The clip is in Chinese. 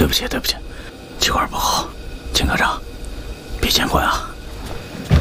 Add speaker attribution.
Speaker 1: 不起，对不起，气管不好，金科长，别见怪啊。